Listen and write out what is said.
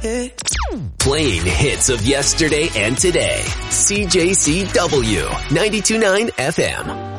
Playing hits of yesterday and today. CJCW 92.9 FM.